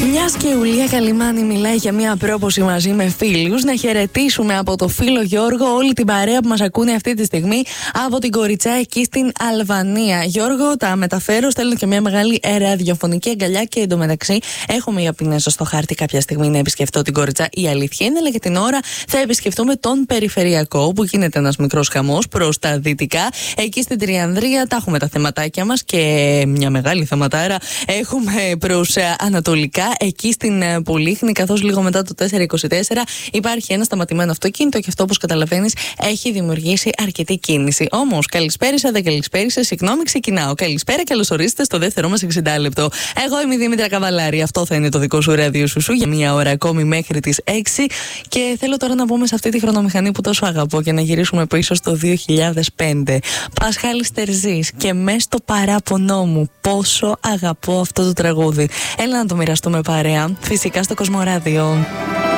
Μιας και η Ουλία Καλιμάνη μιλάει για μια πρόποση μαζί με φίλους, να χαιρετήσουμε από το φίλο Γιώργο όλη την παρέα που μας ακούνε αυτή τη στιγμή από την Κοριτσά εκεί στην Αλβανία. Γιώργο, τα μεταφέρω, στέλνω και μια μεγάλη ραδιοφωνική αγκαλιά και εντωμεταξύ έχω μια πινέζα στο χάρτη κάποια στιγμή να επισκεφτώ την Κοριτσά. Η αλήθεια είναι, αλλά για την ώρα θα επισκεφτούμε τον Περιφερειακό, που γίνεται ένας μικρός χαμός προς τα δυτικά. Εκεί στην Τριανδρία τα έχουμε τα θεματάκια μας και μια μεγάλη θεματάρα έχουμε προς ανατολικά. Εκεί στην Πολύχνη, καθώς λίγο μετά το 424 υπάρχει ένα σταματημένο αυτοκίνητο και αυτό, όπως καταλαβαίνεις, έχει δημιουργήσει αρκετή κίνηση. Όμως, καλησπέρισα, δεν καλησπέρισα, συγγνώμη, ξεκινάω. Καλησπέρα, καλώς ορίσατε στο δεύτερό μας 60 λεπτό. Εγώ είμαι η Δήμητρα Καβαλάρη. Αυτό θα είναι το δικό σου ράδιο σουσού για μία ώρα ακόμη μέχρι τις 6. Και θέλω τώρα να μπούμε σε αυτή τη χρονομηχανή που τόσο αγαπώ και να γυρίσουμε πίσω στο 2005. Πασχάλης Τερζής και μες στο παράπονό μου. Πόσο αγαπώ αυτό το τραγούδι. Έλα να το μοιραστούμε παρέα. Φυσικά στο Κοσμοράδιο.